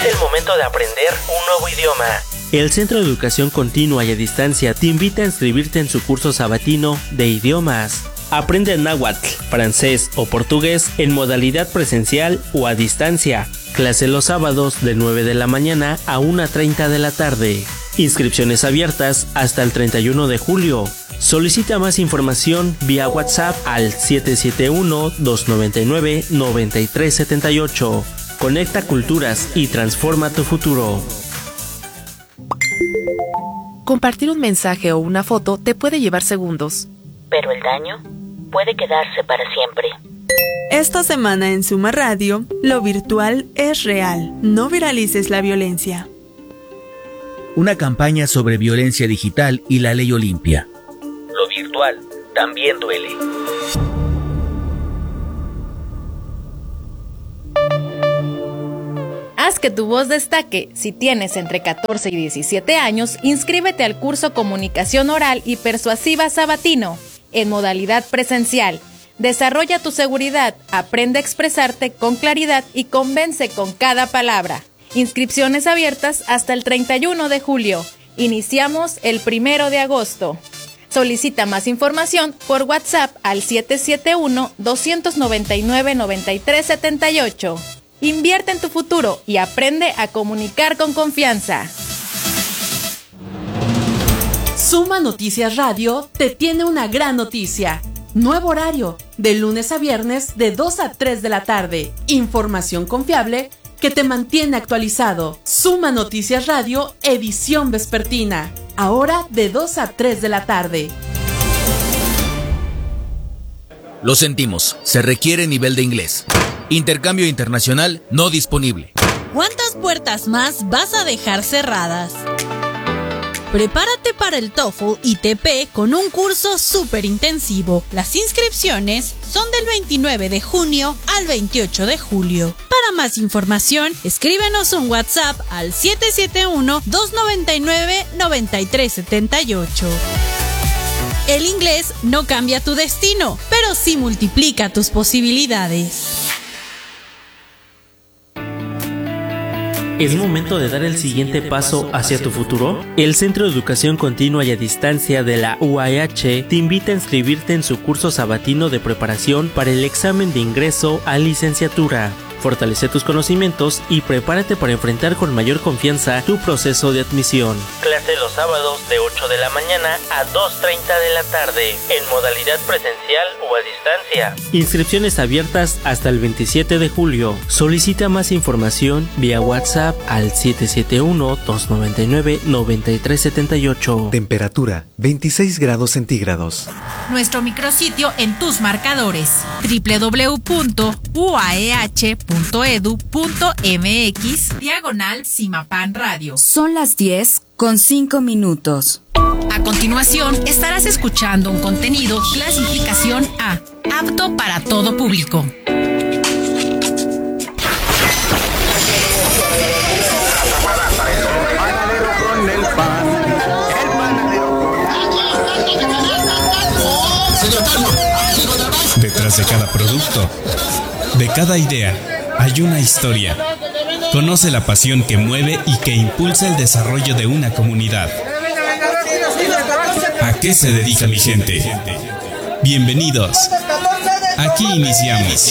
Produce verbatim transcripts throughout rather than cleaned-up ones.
el momento de aprender un nuevo idioma. El Centro de Educación Continua y a Distancia te invita a inscribirte en su curso sabatino de idiomas. Aprende náhuatl, francés o portugués en modalidad presencial o a distancia. Clase los sábados de nueve de la mañana a una treinta de la tarde. Inscripciones abiertas hasta el treinta y uno de julio. Solicita más información vía WhatsApp al siete siete uno, dos nueve nueve, nueve tres siete ocho. Conecta culturas y transforma tu futuro. Compartir un mensaje o una foto te puede llevar segundos, pero el daño puede quedarse para siempre. Esta semana en Suma Radio, lo virtual es real. No viralices la violencia. Una campaña sobre violencia digital y la ley Olimpia. Lo virtual también duele. Haz que tu voz destaque. Si tienes entre catorce y diecisiete años, inscríbete al curso Comunicación Oral y Persuasiva Sabatino, en modalidad presencial. Desarrolla tu seguridad, aprende a expresarte con claridad y convence con cada palabra. Inscripciones abiertas hasta el treinta y uno de julio. Iniciamos el primero de agosto. Solicita más información por WhatsApp al siete siete uno, dos nueve nueve, nueve tres siete ocho. Invierte en tu futuro y aprende a comunicar con confianza. Suma Noticias Radio te tiene una gran noticia. Nuevo horario, de lunes a viernes de dos a tres de la tarde. Información confiable que te mantiene actualizado. Suma Noticias Radio, edición vespertina. Ahora de dos a tres de la tarde. Lo sentimos, se requiere nivel de inglés. Intercambio internacional no disponible. ¿Cuántas puertas más vas a dejar cerradas? Prepárate para el TOEFL I T P con un curso súper intensivo. Las inscripciones son del veintinueve de junio al veintiocho de julio. Para más información, escríbenos un WhatsApp al siete siete uno, dos nueve nueve, nueve tres siete ocho. El inglés no cambia tu destino, pero sí multiplica tus posibilidades. ¿Es momento de dar el siguiente paso hacia tu futuro? El Centro de Educación Continua y a Distancia de la U A H te invita a inscribirte en su curso sabatino de preparación para el examen de ingreso a licenciatura. Fortalece tus conocimientos y prepárate para enfrentar con mayor confianza tu proceso de admisión. Clase los sábados de ocho de la mañana a dos treinta de la tarde, en modalidad presencial o a distancia. Inscripciones abiertas hasta el veintisiete de julio. Solicita más información vía WhatsApp al siete siete uno, dos nueve nueve, nueve tres siete ocho. Temperatura veintiséis grados centígrados. Nuestro micrositio en tus marcadores: doble u doble u doble u punto u a e hache punto e d u punto m x diagonal Simapán Radio. Son las diez con cinco minutos. A continuación estarás escuchando un contenido clasificación A, apto para todo público. Detrás de cada producto, de cada idea, hay una historia. Conoce la pasión que mueve y que impulsa el desarrollo de una comunidad. ¿A qué se dedica mi gente? Bienvenidos. Aquí iniciamos.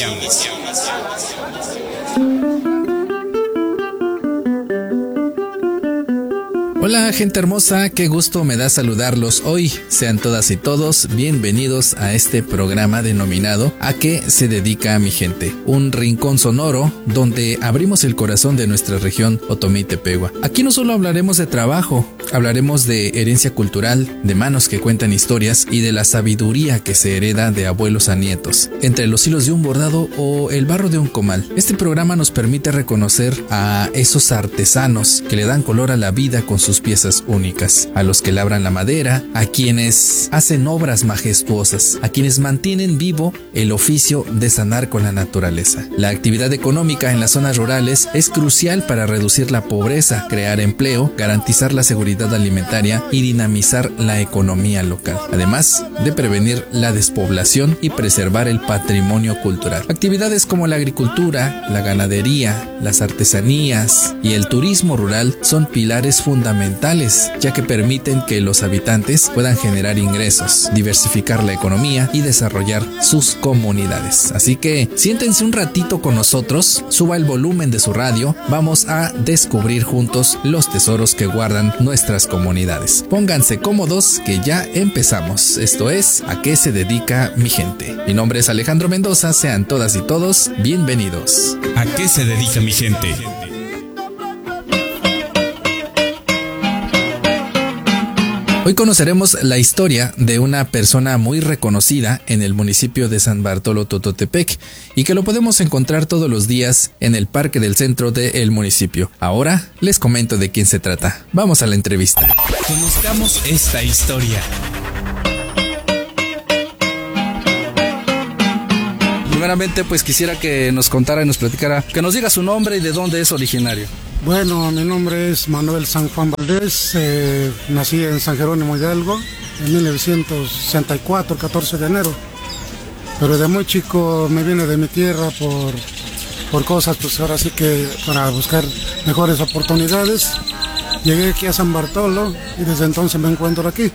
Hola gente hermosa, qué gusto me da saludarlos hoy. Sean todas y todos bienvenidos a este programa denominado ¿A qué se dedica mi gente? Un rincón sonoro donde abrimos el corazón de nuestra región Otomí Tepehua. Aquí no solo hablaremos de trabajo, hablaremos de herencia cultural, de manos que cuentan historias y de la sabiduría que se hereda de abuelos a nietos, entre los hilos de un bordado o el barro de un comal. Este programa nos permite reconocer a esos artesanos que le dan color a la vida con sus sus piezas únicas, a los que labran la madera, a quienes hacen obras majestuosas, a quienes mantienen vivo el oficio de sanar con la naturaleza. La actividad económica en las zonas rurales es crucial para reducir la pobreza, crear empleo, garantizar la seguridad alimentaria y dinamizar la economía local, además de prevenir la despoblación y preservar el patrimonio cultural. Actividades como la agricultura, la ganadería, las artesanías y el turismo rural son pilares fundamentales, ya que permiten que los habitantes puedan generar ingresos, diversificar la economía y desarrollar sus comunidades. Así que siéntense un ratito con nosotros, suba el volumen de su radio, vamos a descubrir juntos los tesoros que guardan nuestras comunidades. Pónganse cómodos que ya empezamos. Esto es ¿A qué se dedica mi gente? Mi nombre es Alejandro Mendoza, sean todas y todos bienvenidos. ¿A qué se dedica mi gente? Hoy conoceremos la historia de una persona muy reconocida en el municipio de San Bartolo Tototepec y que lo podemos encontrar todos los días en el parque del centro del municipio. Ahora les comento de quién se trata. Vamos a la entrevista. Conozcamos esta historia. Primeramente, pues quisiera que nos contara y nos platicara, que nos diga su nombre y de dónde es originario. Bueno, mi nombre es Manuel San Juan Valdés, eh, nací en San Jerónimo Hidalgo en mil novecientos sesenta y cuatro, catorce de enero, pero de muy chico me vine de mi tierra por, por cosas, pues ahora sí que para buscar mejores oportunidades. Llegué aquí a San Bartolo y desde entonces me encuentro aquí.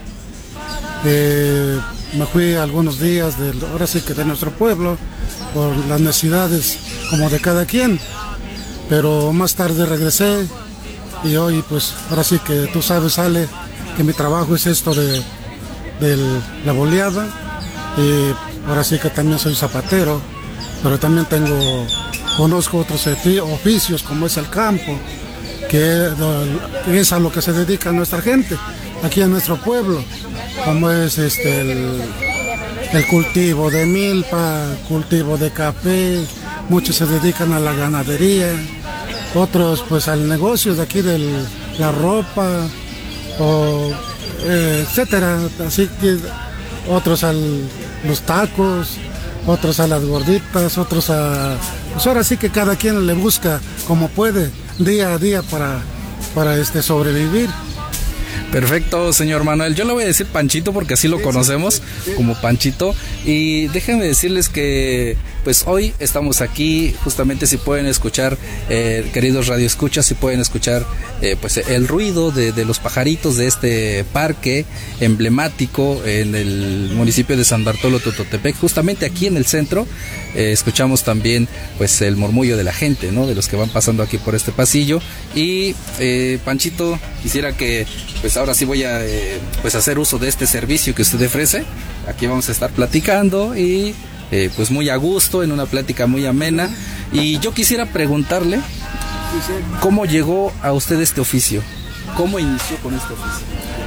Eh, me fui algunos días, de, ahora sí que de nuestro pueblo, por las necesidades como de cada quien. Pero más tarde regresé y hoy pues ahora sí que tú sabes, Ale, que mi trabajo es esto de, de la boleada y ahora sí que también soy zapatero, pero también tengo, conozco otros oficios como es el campo, que es a lo que se dedica nuestra gente aquí en nuestro pueblo, como es este el, el cultivo de milpa, cultivo de café, muchos se dedican a la ganadería, otros pues al negocio de aquí de la ropa, o, eh, etcétera, así que otros a los tacos, otros a las gorditas, otros a... Pues ahora sí que cada quien le busca como puede, día a día para, para este, sobrevivir. Perfecto, señor Manuel. Yo le voy a decir Panchito porque así lo sí, conocemos, sí, sí. como Panchito. Y déjenme decirles que pues hoy estamos aquí, justamente si pueden escuchar, eh, queridos radioescuchas, si pueden escuchar eh, pues el ruido de, de los pajaritos de este parque emblemático en el municipio de San Bartolo Tototepec, justamente aquí en el centro. Eh, escuchamos también pues el murmullo de la gente, ¿no? De los que van pasando aquí por este pasillo. Y eh, Panchito, quisiera que pues ahora sí voy a eh, pues hacer uso de este servicio que usted ofrece. Aquí vamos a estar platicando y eh, pues muy a gusto, en una plática muy amena. Y yo quisiera preguntarle cómo llegó a usted este oficio, cómo inició con este oficio.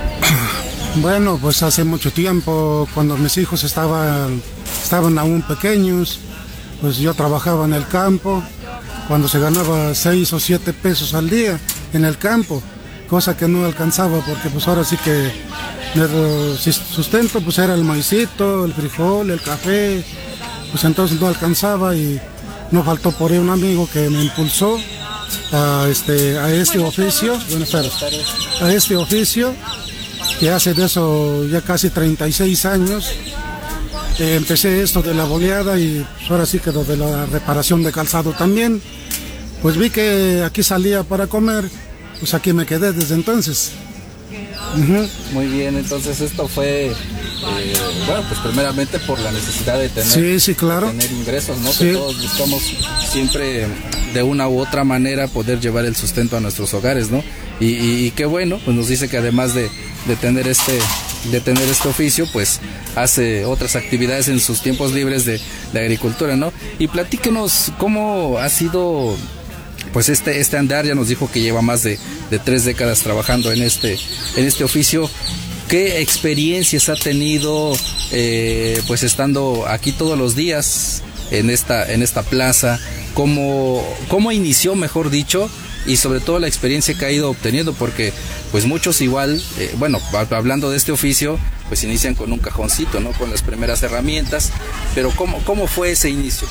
Bueno, pues hace mucho tiempo, cuando mis hijos estaban, estaban aún pequeños, pues yo trabajaba en el campo, cuando se ganaba seis o siete pesos al día en el campo, cosa que no alcanzaba porque pues ahora sí que el sustento pues era el maicito, el frijol, el café, pues entonces no alcanzaba y no faltó por ahí un amigo que me impulsó a este, a este oficio, buenas tardes, a este oficio, que hace de eso ya casi treinta y seis años. Eh, empecé esto de la boleada y pues ahora sí que lo de la reparación de calzado también. Pues vi que aquí salía para comer, pues aquí me quedé desde entonces. Uh-huh. Muy bien, entonces esto fue, eh, bueno, pues primeramente por la necesidad de tener, sí, sí, claro. de tener ingresos, ¿no? Sí. Que todos buscamos siempre de una u otra manera poder llevar el sustento a nuestros hogares, ¿no? Y, y, y qué bueno, pues nos dice que además de, de tener este de tener este oficio, pues hace otras actividades en sus tiempos libres de, de agricultura, ¿no? Y platíquenos cómo ha sido pues este este andar. Ya nos dijo que lleva más de, de tres décadas trabajando en este en este oficio. ¿Qué experiencias ha tenido eh, pues estando aquí todos los días en esta en esta plaza? ¿Cómo, cómo inició, mejor dicho, y sobre todo la experiencia que ha ido obteniendo, porque pues muchos igual, eh, bueno, hablando de este oficio, pues inician con un cajoncito, ¿no? Con las primeras herramientas, pero ¿cómo, cómo fue ese inicio?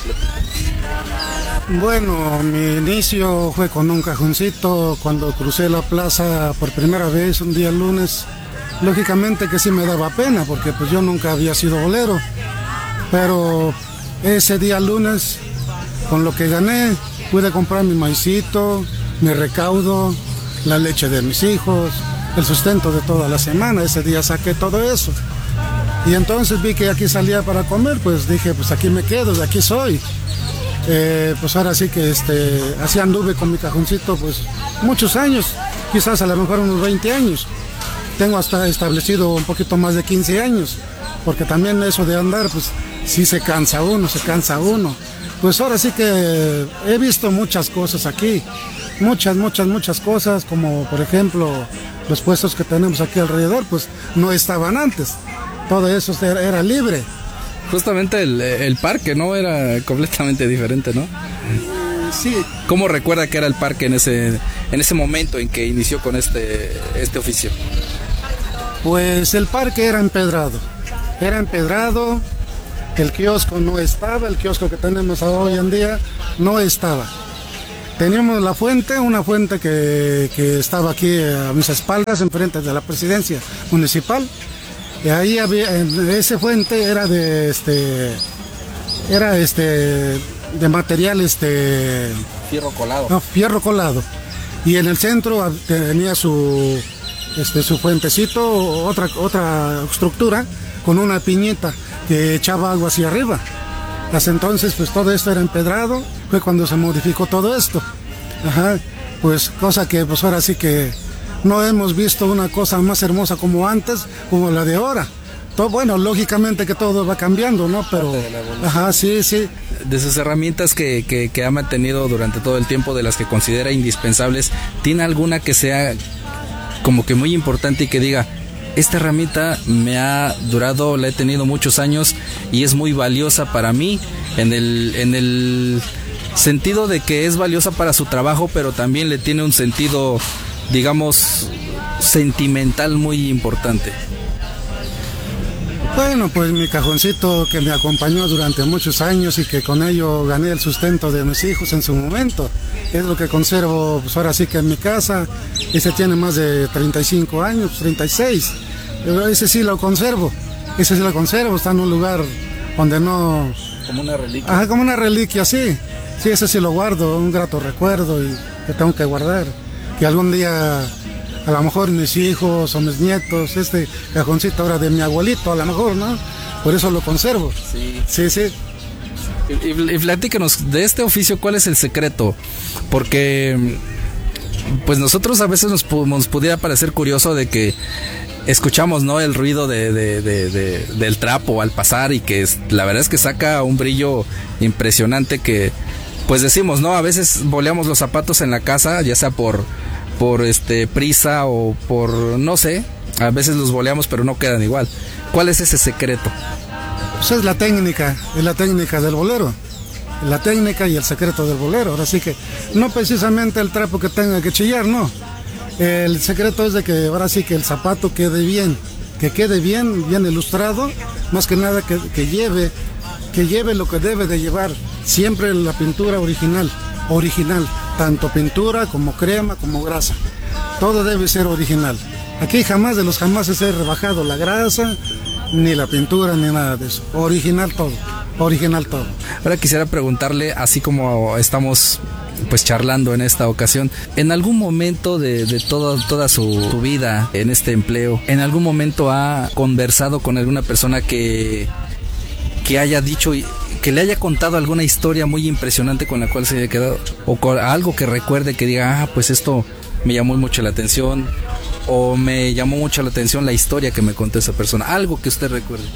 Bueno, mi inicio fue con un cajoncito cuando crucé la plaza por primera vez un día lunes. Lógicamente que sí me daba pena porque pues yo nunca había sido bolero, pero ese día lunes con lo que gané pude comprar mi maicito, mi recaudo, la leche de mis hijos, el sustento de toda la semana. Ese día saqué todo eso y entonces vi que aquí salía para comer, pues dije pues aquí me quedo, de aquí soy. Eh, pues ahora sí que este, así anduve con mi cajoncito pues muchos años, quizás a lo mejor unos veinte años. Tengo hasta establecido un poquito más de quince años, porque también eso de andar, pues sí se cansa uno, se cansa uno. Pues ahora sí que he visto muchas cosas aquí, muchas, muchas, muchas cosas, como por ejemplo los puestos que tenemos aquí alrededor, pues no estaban antes, todo eso era, era libre. Justamente el, el parque, ¿no? Era completamente diferente, ¿no? Sí. ¿Cómo recuerda que era el parque en ese, en ese momento en que inició con este, este oficio? Pues el parque era empedrado, era empedrado, el kiosco no estaba, el kiosco que tenemos hoy en día no estaba. Teníamos la fuente, una fuente que, que estaba aquí a mis espaldas, enfrente de la presidencia municipal, y ahí había, en ese fuente era de este, era este, de material este... Fierro colado. No, fierro colado, y en el centro tenía su... Este, su fuentecito, otra, otra estructura con una piñeta que echaba agua hacia arriba. Hasta entonces pues todo esto era empedrado, fue cuando se modificó todo esto. Ajá, pues cosa que pues ahora sí que no hemos visto una cosa más hermosa como antes, como la de ahora. Todo, bueno, lógicamente que todo va cambiando, ¿no? Pero, ajá, sí, sí. De sus herramientas que, que, que ha mantenido durante todo el tiempo, de las que considera indispensables, ¿tiene alguna que sea como que muy importante y que diga, esta herramienta me ha durado, la he tenido muchos años y es muy valiosa para mí, en el, en el sentido de que es valiosa para su trabajo, pero también le tiene un sentido, digamos, sentimental muy importante? Bueno, pues mi cajoncito que me acompañó durante muchos años y que con ello gané el sustento de mis hijos en su momento, es lo que conservo pues ahora sí que en mi casa. Ese tiene más de treinta y cinco años, treinta y seis, pero ese sí lo conservo, ese sí lo conservo, está en un lugar donde no... Como una reliquia. Ajá, como una reliquia, sí, sí, ese sí lo guardo, un grato recuerdo y que tengo que guardar, que algún día... A lo mejor mis hijos o mis nietos, este cajoncito ahora de mi abuelito, a lo mejor, ¿no? Por eso lo conservo. Sí. Sí, sí. Y, y, y platícanos, de este oficio, ¿cuál es el secreto? Porque, pues nosotros a veces nos, nos pudiera parecer curioso de que escuchamos, ¿no? El ruido de, de, de, de, del trapo al pasar y que es, la verdad es que saca un brillo impresionante que, pues decimos, ¿no? A veces boleamos los zapatos en la casa, ya sea por... por este prisa o por no sé, a veces los boleamos pero no quedan igual. ¿Cuál es ese secreto? Pues es la técnica, es la técnica del bolero, la técnica y el secreto del bolero. Ahora sí que no precisamente el trapo que tenga que chillar, no. El secreto es de que ahora sí que el zapato quede bien, que quede bien, bien ilustrado, más que nada que, que lleve, que lleve lo que debe de llevar, siempre la pintura original, original. Tanto pintura como crema como grasa, todo debe ser original. Aquí jamás de los jamás se ha rebajado la grasa, ni la pintura, ni nada de eso. Original todo, original todo. Ahora quisiera preguntarle, así como estamos pues charlando en esta ocasión, en algún momento de, de todo, toda su, su vida en este empleo, ¿en algún momento ha conversado con alguna persona que, que haya dicho... que le haya contado alguna historia muy impresionante con la cual se haya quedado, o con algo que recuerde que diga, ah, pues esto me llamó mucho la atención, o me llamó mucho la atención la historia que me contó esa persona, algo que usted recuerde?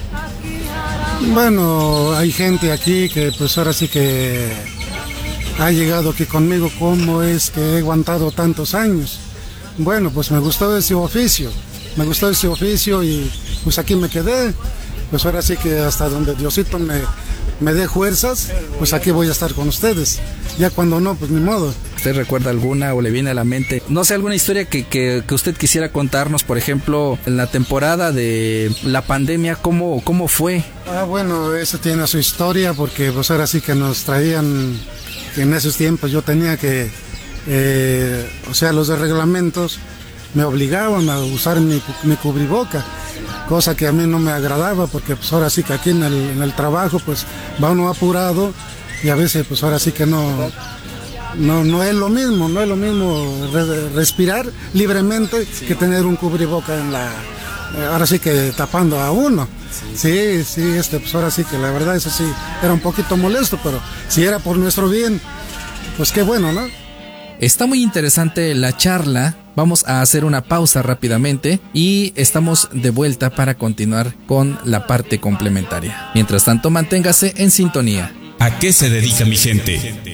Bueno, hay gente aquí que pues ahora sí que ha llegado aquí conmigo, cómo es que he aguantado tantos años. Bueno, pues me gustó ese oficio, me gustó ese oficio y pues aquí me quedé, pues ahora sí que hasta donde Diosito me me dé fuerzas, pues aquí voy a estar con ustedes. Ya cuando no, pues ni modo. ¿Usted recuerda alguna o le viene a la mente, no sé, alguna historia que, que, que usted quisiera contarnos? Por ejemplo, en la temporada de la pandemia, ¿cómo, cómo fue? Ah, bueno, eso tiene su historia, porque pues ahora sí que nos traían, que en esos tiempos yo tenía que, eh, o sea, los de reglamentos me obligaban a usar mi, mi cubriboca, cosa que a mí no me agradaba, porque pues ahora sí que aquí en el, en el trabajo pues va uno apurado y a veces pues ahora sí que no, no, no es lo mismo, no es lo mismo re, respirar libremente que tener un cubriboca en la, ahora sí que tapando a uno. Sí, sí, este pues ahora sí que la verdad eso sí, era un poquito molesto, pero si era por nuestro bien, pues qué bueno, ¿no? Está muy interesante la charla. Vamos a hacer una pausa rápidamente y estamos de vuelta para continuar con la parte complementaria. Mientras tanto, manténgase en sintonía. ¿A qué se dedica mi gente?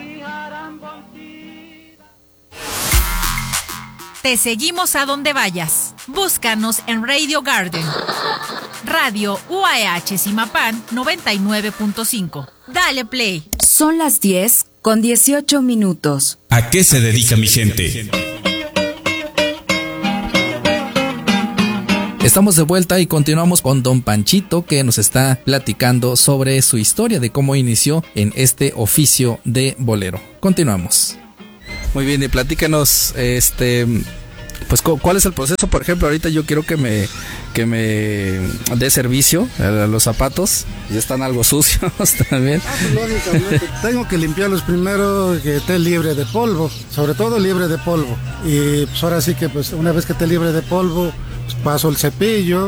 Te seguimos a donde vayas. Búscanos en Radio Garden. Radio U A E H Zimapán noventa y nueve punto cinco. Dale play. Son las diez con dieciocho minutos. ¿A qué se dedica mi gente? Estamos de vuelta y continuamos con don Panchito, que nos está platicando sobre su historia de cómo inició en este oficio de bolero. Continuamos. Muy bien, y platícanos, este, pues cuál es el proceso. Por ejemplo, ahorita yo quiero que me que me dé servicio a los zapatos, ya están algo sucios también. Ah, pues, lógicamente, tengo que limpiarlos primero, que esté libre de polvo, sobre todo libre de polvo. Y pues ahora sí que pues una vez que esté libre de polvo, pues, paso el cepillo,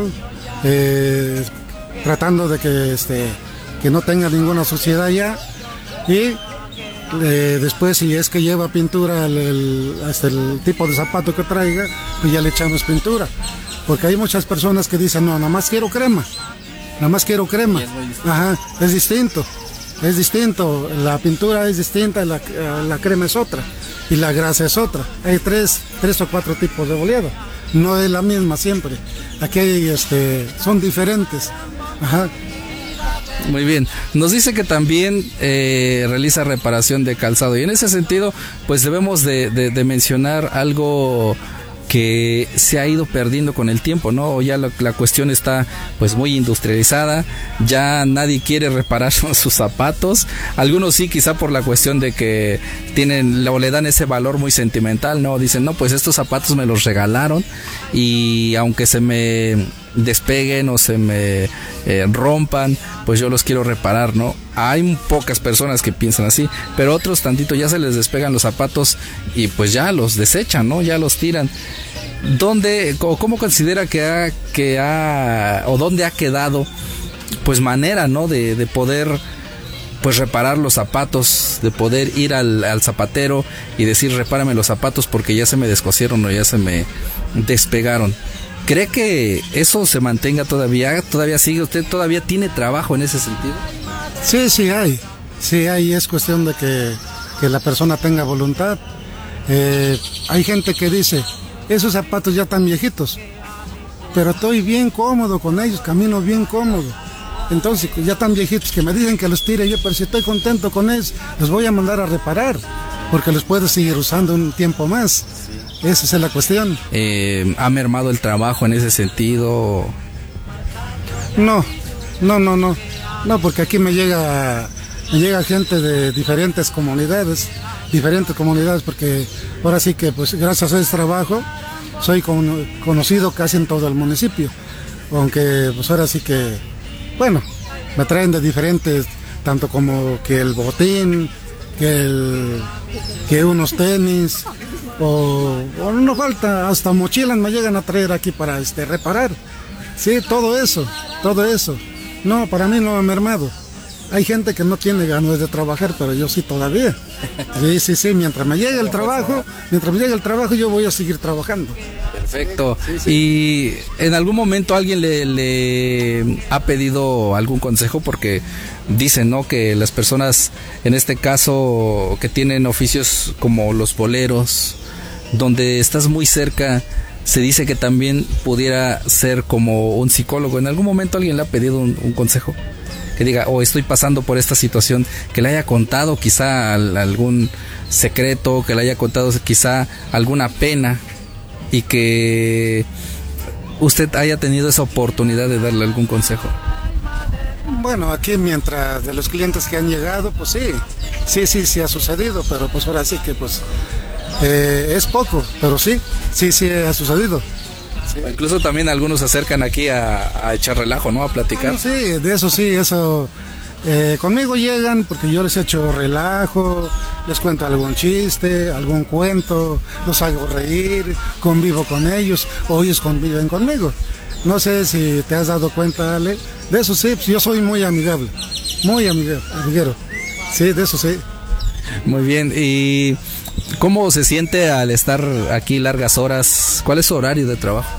eh, tratando de que este que no tenga ninguna suciedad ya, y Eh, después si es que lleva pintura el, el, hasta el tipo de zapato que traiga, pues ya le echamos pintura, porque hay muchas personas que dicen no, nada más quiero crema, nada más quiero crema. Ajá, es distinto, es distinto, la pintura es distinta, la, la crema es otra y la grasa es otra. Hay tres, tres o cuatro tipos de boleado, no es la misma siempre. Aquí hay, este, son diferentes. Ajá. Muy bien, nos dice que también eh, realiza reparación de calzado, y en ese sentido pues debemos de, de, de mencionar algo que se ha ido perdiendo con el tiempo, ¿no? Ya la, la cuestión está pues muy industrializada, ya nadie quiere reparar sus zapatos, algunos sí, quizá por la cuestión de que tienen o le dan ese valor muy sentimental, ¿no? Dicen, no, pues estos zapatos me los regalaron y aunque se me despeguen o se me eh, rompan, pues yo los quiero reparar, ¿no? Hay pocas personas que piensan así, pero otros tantito ya se les despegan los zapatos y pues ya los desechan, ¿no? Ya los tiran. ¿Dónde, o cómo considera que ha, que ha, o dónde ha quedado, pues manera, ¿no? De, de poder, pues reparar los zapatos, de poder ir al, al zapatero y decir, repárame los zapatos porque ya se me descosieron o ya se me despegaron. ¿Cree que eso se mantenga todavía? ¿Todavía sigue? ¿Usted todavía tiene trabajo en ese sentido? Sí, sí hay. Sí hay, es cuestión de que, que la persona tenga voluntad. Eh, hay gente que dice, esos zapatos ya están viejitos, pero estoy bien cómodo con ellos, camino bien cómodo. Entonces, ya están viejitos, que me dicen que los tire yo, pero si estoy contento con ellos, los voy a mandar a reparar, porque los puedo seguir usando un tiempo más. Esa es la cuestión. Eh, ¿Ha mermado el trabajo en ese sentido? No, no, no, no. No, porque aquí me llega, me llega gente de diferentes comunidades, diferentes comunidades, porque ahora sí que, pues, gracias a ese trabajo, soy con, conocido casi en todo el municipio. Aunque, pues, ahora sí que, bueno, me traen de diferentes, tanto como que el botín, que, el, que unos tenis, o, o no falta, hasta mochilas me llegan a traer aquí para este, reparar. Sí, todo eso, todo eso. No, para mí no ha mermado. Hay gente que no tiene ganas de trabajar, pero yo sí todavía. Sí, sí, sí, mientras me llegue el trabajo, mientras me llegue el trabajo yo voy a seguir trabajando. Perfecto. Sí, sí. ¿Y en algún momento alguien le, le ha pedido algún consejo? Porque dicen, ¿no?, que las personas, en este caso, que tienen oficios como los boleros, donde estás muy cerca, se dice que también pudiera ser como un psicólogo. ¿En algún momento alguien le ha pedido un, un consejo? que diga, o oh, estoy pasando por esta situación, que le haya contado quizá algún secreto, que le haya contado quizá alguna pena y que usted haya tenido esa oportunidad de darle algún consejo? Bueno, aquí mientras de los clientes que han llegado, pues sí, sí, sí, sí ha sucedido, pero pues ahora sí que pues eh, es poco, pero sí, sí, sí ha sucedido. Sí. Incluso también algunos se acercan aquí a, a echar relajo, ¿no? A platicar. Bueno, sí, de eso sí, eso. Eh, conmigo llegan porque yo les echo relajo, les cuento algún chiste, algún cuento, los hago reír, convivo con ellos, o ellos conviven conmigo. No sé si te has dado cuenta, Ale, de eso sí, pues yo soy muy amigable, muy amigable, amiguero. Sí, de eso sí. Muy bien, ¿y cómo se siente al estar aquí largas horas? ¿Cuál es su horario de trabajo?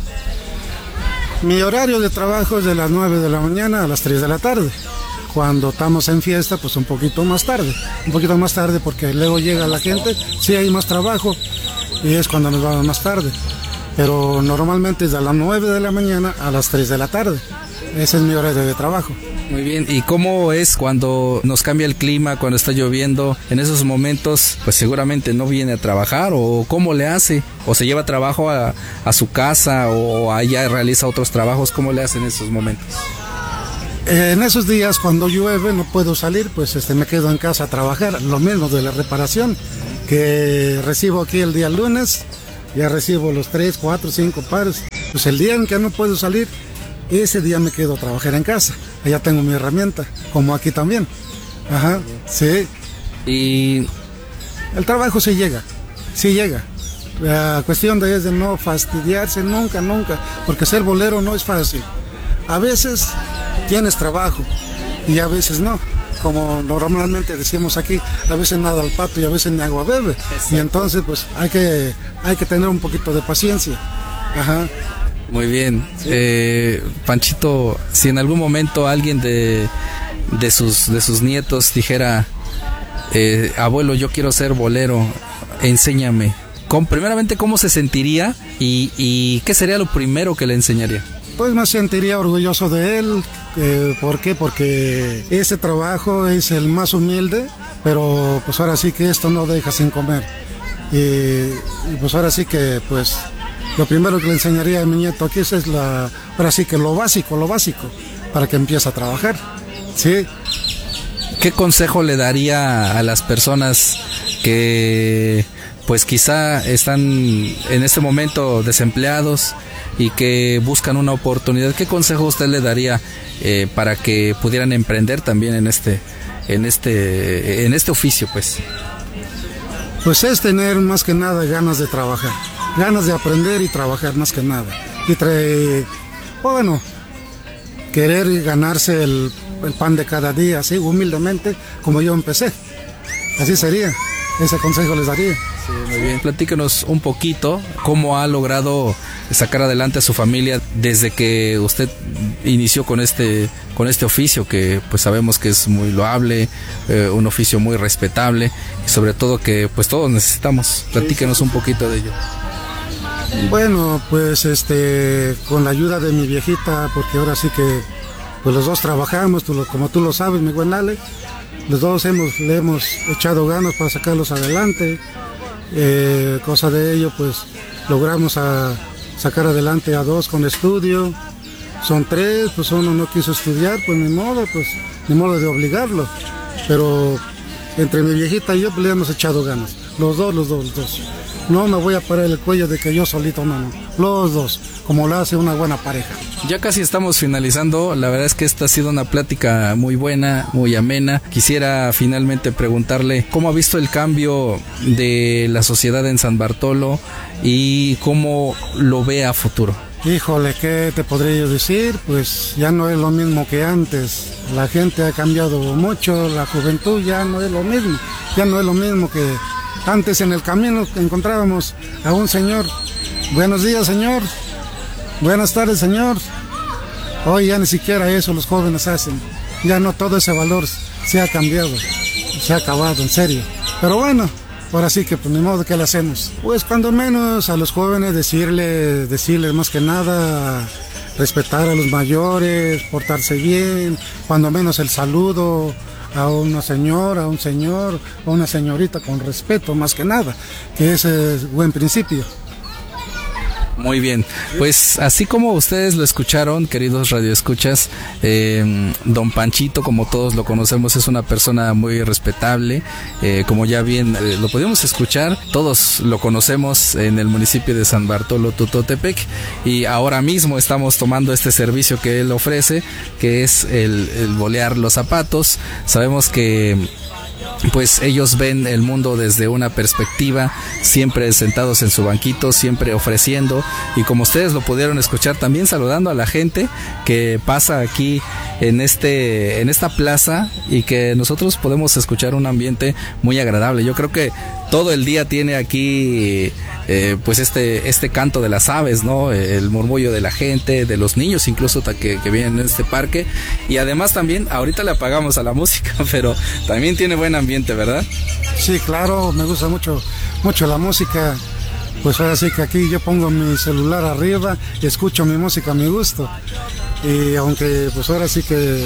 Mi horario de trabajo es de las nueve de la mañana a las tres de la tarde. Cuando estamos en fiesta, pues un poquito más tarde, un poquito más tarde porque luego llega la gente, sí hay más trabajo y es cuando nos vamos más tarde. Pero normalmente es de las nueve de la mañana a las tres de la tarde. Ese es mi horario de trabajo. Muy bien, ¿y cómo es cuando nos cambia el clima, cuando está lloviendo? En esos momentos, pues seguramente no viene a trabajar, o ¿cómo le hace? ¿O se lleva trabajo a, a su casa, o allá realiza otros trabajos? ¿Cómo le hace en esos momentos? En esos días cuando llueve no puedo salir, pues este, me quedo en casa a trabajar. Lo mismo de la reparación, que recibo aquí el día lunes, ya recibo los tres, cuatro, cinco pares. Pues el día en que no puedo salir, ese día me quedo a trabajar en casa. Allá tengo mi herramienta, como aquí también. Ajá, sí. Y el trabajo sí llega, sí llega. La cuestión de es de no fastidiarse nunca, nunca, porque ser bolero no es fácil. A veces tienes trabajo y a veces no. Como normalmente decimos aquí, a veces nada al pato y a veces ni agua bebe. Exacto. Y entonces pues hay que, hay que tener un poquito de paciencia. Ajá. Muy bien. Sí. Eh, Panchito, si en algún momento alguien de, de, sus, de sus nietos dijera, eh, abuelo, yo quiero ser bolero, enséñame. ¿Cómo, primeramente, ¿cómo se sentiría y, y qué sería lo primero que le enseñaría? Pues me sentiría orgulloso de él. Eh, ¿Por qué? Porque ese trabajo es el más humilde, pero pues ahora sí que esto no deja sin comer. Y, y pues ahora sí que pues lo primero que le enseñaría a mi nieto aquí es la, ahora sí que lo básico, lo básico, para que empiece a trabajar. ¿Sí? ¿Qué consejo le daría a las personas que pues quizá están en este momento desempleados y que buscan una oportunidad? ¿Qué consejo usted le daría eh, para que pudieran emprender también en este, en este, en este oficio, pues? Pues es tener más que nada ganas de trabajar, ganas de aprender y trabajar más que nada. Y trae, bueno, querer ganarse el, el pan de cada día, así humildemente, como yo empecé. Así sería, ese consejo les daría. Sí, muy bien. Platíquenos un poquito cómo ha logrado sacar adelante a su familia desde que usted inició con este con este oficio, que pues sabemos que es muy loable, eh, un oficio muy respetable y sobre todo que pues todos necesitamos. Platíquenos un poquito de ello. Bueno, pues este con la ayuda de mi viejita, porque ahora sí que pues los dos trabajamos, tú lo, como tú lo sabes, mi buen Ale, los dos hemos le hemos echado ganas para sacarlos adelante. Eh, cosa de ello, pues logramos a sacar adelante a dos con estudio. Son tres, pues uno no quiso estudiar, pues ni modo, pues ni modo de obligarlo. Pero entre mi viejita y yo pues, le hemos echado ganas. Los dos, los dos, los dos. No me voy a parar el cuello de que yo solito, no, no. Los dos, como lo hace una buena pareja. Ya casi estamos finalizando. La verdad es que esta ha sido una plática muy buena, muy amena. Quisiera finalmente preguntarle cómo ha visto el cambio de la sociedad en San Bartolo y cómo lo ve a futuro. Híjole, ¿qué te podría yo decir? Pues ya no es lo mismo que antes. La gente ha cambiado mucho, la juventud ya no es lo mismo. Ya no es lo mismo que antes. En el camino encontrábamos a un señor. Buenos días, señor. Buenas tardes, señor. Hoy ya ni siquiera eso los jóvenes hacen. Ya no, todo ese valor se ha cambiado. Se ha acabado, en serio. Pero bueno, ahora sí que pues ni modo que le hacemos. Pues cuando menos a los jóvenes decirle, decirles más que nada respetar a los mayores, portarse bien, cuando menos el saludo a una señora, a un señor, a una señorita con respeto, más que nada, que ese es buen principio. Muy bien, pues así como ustedes lo escucharon, queridos radioescuchas, eh, don Panchito, como todos lo conocemos, es una persona muy respetable, eh, como ya bien eh, lo pudimos escuchar, todos lo conocemos en el municipio de San Bartolo Tutotepec, y ahora mismo estamos tomando este servicio que él ofrece, que es el, el bolear los zapatos. Sabemos que pues ellos ven el mundo desde una perspectiva, siempre sentados en su banquito, siempre ofreciendo, y como ustedes lo pudieron escuchar, también saludando a la gente que pasa aquí en este en esta plaza, y que nosotros podemos escuchar un ambiente muy agradable. Yo creo que todo el día tiene aquí eh, pues este este canto de las aves, ¿no? El murmullo de la gente, de los niños incluso que, que vienen en este parque, y además también ahorita le apagamos a la música, pero también tiene buen ambiente, ¿verdad? Sí, claro, me gusta mucho mucho la música. Pues ahora sí que aquí yo pongo mi celular arriba y escucho mi música a mi gusto, y aunque pues ahora sí que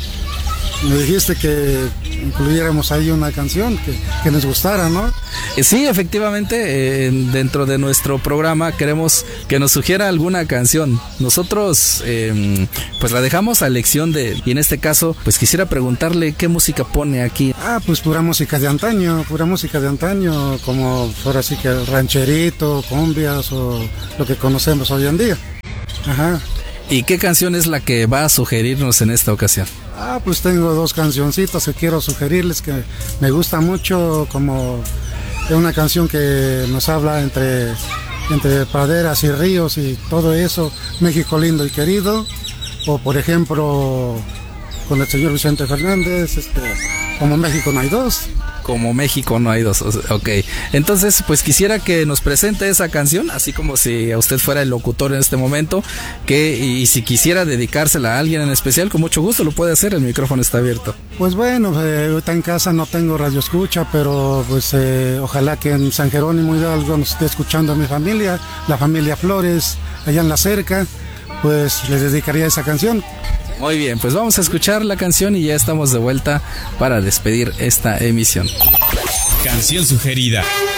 me dijiste que incluyéramos ahí una canción que, que nos gustara, ¿no? Sí, efectivamente, eh, dentro de nuestro programa queremos que nos sugiera alguna canción. Nosotros eh, pues la dejamos a elección de, y en este caso pues quisiera preguntarle qué música pone aquí. Ah, pues pura música de antaño, pura música de antaño, como ahora sí que el rancherito, cumbias o lo que conocemos hoy en día. Ajá. ¿Y qué canción es la que va a sugerirnos en esta ocasión? Ah, pues tengo dos cancioncitas que quiero sugerirles que me gusta mucho, como una canción que nos habla entre, entre praderas y ríos y todo eso, México lindo y querido, o por ejemplo con el señor Vicente Fernández, este, como México no hay dos. Como México no hay dos, ok. Entonces, pues quisiera que nos presente esa canción, así como si usted fuera el locutor en este momento, que y si quisiera dedicársela a alguien en especial, con mucho gusto lo puede hacer, el micrófono está abierto. Pues bueno, eh, ahorita en casa no tengo radio escucha, pero pues eh, ojalá que en San Jerónimo Hidalgo nos esté escuchando a mi familia, la familia Flores, allá en la cerca, pues les dedicaría esa canción. Muy bien, pues vamos a escuchar la canción y ya estamos de vuelta para despedir esta emisión. Canción sugerida.